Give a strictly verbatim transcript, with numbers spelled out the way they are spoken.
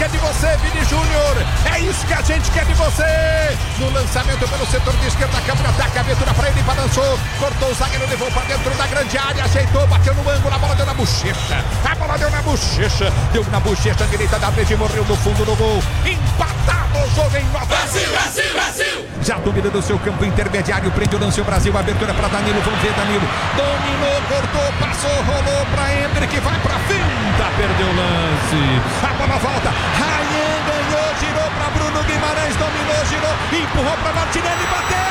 quer de você, Vini Júnior. É isso que a gente quer de você. No lançamento pelo setor de esquerda, a câmera ataca, abertura para ele, balançou, cortou o zagueiro, levou para dentro da grande área, ajeitou, bateu no ângulo, a bola deu na bochecha. A bola deu na bochecha, deu na bochecha direita da frente, morreu no fundo do gol. Empatado o jogo em Nova Brasil, Brasil, Brasil. Já dominando o seu campo intermediário, prende o lance o Brasil, abertura para Danilo, vamos ver Danilo. Dominou, cortou, passou, rolou para Hendrick, vai para finta, perdeu o lance. A bola volta, Rayan ganhou, girou para Bruno Guimarães, dominou, girou, empurrou para Martinelli, bateu.